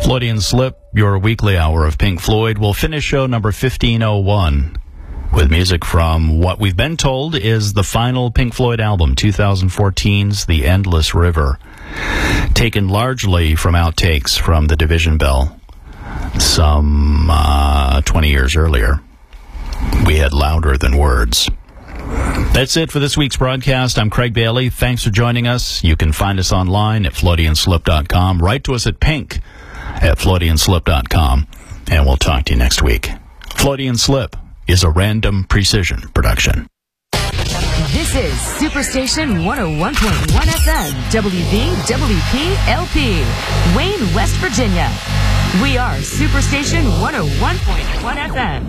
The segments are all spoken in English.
Freudian Slip, your weekly hour of Pink Floyd, will finish show number 1501 with music from what we've been told is the final Pink Floyd album, 2014's The Endless River, taken largely from outtakes from The Division Bell some 20 years earlier. We had Louder Than Words. That's it for this week's broadcast. I'm Craig Bailey. Thanks for joining us. You can find us online at FloridianSlip.com. Write to us at pink@FloridianSlip.com. And we'll talk to you next week. Freudian Slip is a Random Precision production. This is Superstation 101.1 FM, WVWP-LP, Wayne, West Virginia. We are Superstation 101.1 FM.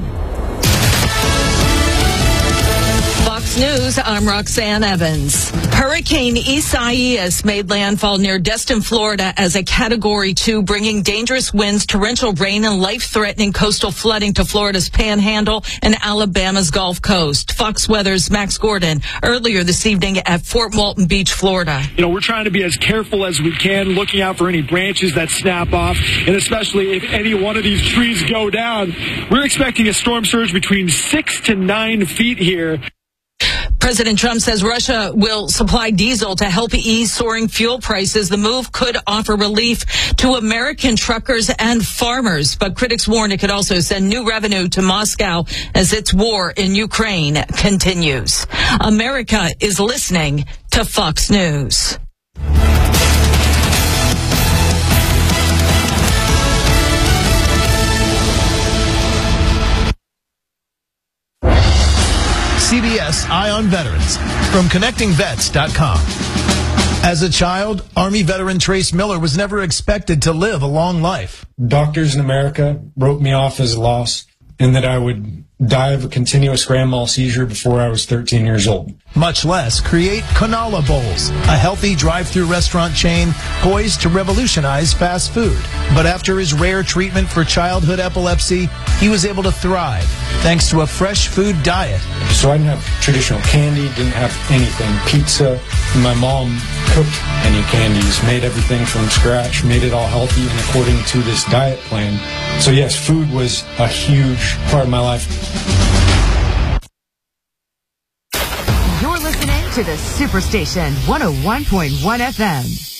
Fox News, I'm Roxanne Evans. Hurricane Isaias made landfall near Destin, Florida as a Category 2, bringing dangerous winds, torrential rain, and life-threatening coastal flooding to Florida's Panhandle and Alabama's Gulf Coast. Fox Weather's Max Gordon earlier this evening at Fort Walton Beach, Florida. We're trying to be as careful as we can, looking out for any branches that snap off, and especially if any one of these trees go down. We're expecting a storm surge between 6 to 9 feet here. President Trump says Russia will supply diesel to help ease soaring fuel prices. The move could offer relief to American truckers and farmers, but critics warn it could also send new revenue to Moscow as its war in Ukraine continues. America is listening to Fox News. CBS Eye on Veterans from ConnectingVets.com. As a child, Army veteran Trace Miller was never expected to live a long life. Doctors in America wrote me off as lost and that I would die of a continuous grand mal seizure before I was 13 years old. Much less create Canala Bowls, a healthy drive-through restaurant chain poised to revolutionize fast food. But after his rare treatment for childhood epilepsy, he was able to thrive thanks to a fresh food diet. So I didn't have traditional candy, didn't have anything. Pizza. My mom cooked any candies, made everything from scratch, made it all healthy and according to this diet plan. So yes, food was a huge part of my life. You're listening to the Superstation 101.1 FM.